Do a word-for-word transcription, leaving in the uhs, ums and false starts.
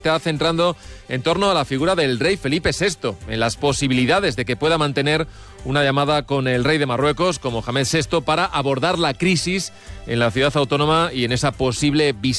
está centrando en torno a la figura del rey Felipe sexto, en las posibilidades de que pueda mantener una llamada con el rey de Marruecos, como Mohamed sexto, para abordar la crisis en la ciudad autónoma y en esa posible visita